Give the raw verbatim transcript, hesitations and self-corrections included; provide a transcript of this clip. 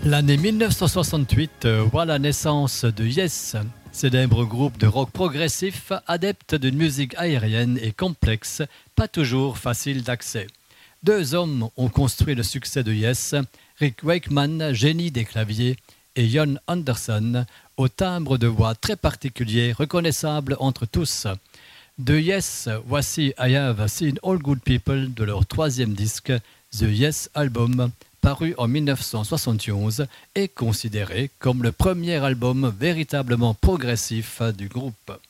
L'année mille neuf cent soixante-huit voit la naissance de Yes, célèbre groupe de rock progressif adepte d'une musique aérienne et complexe, pas toujours facile d'accès. Deux hommes ont construit le succès de Yes, Rick Wakeman, génie des claviers, et Jon Anderson, au timbre de voix très particulier, reconnaissable entre tous. De Yes, voici I Have Seen All Good People de leur troisième disque, The Yes Album, paru en mille neuf cent soixante et onze, est considéré comme le premier album véritablement progressif du groupe.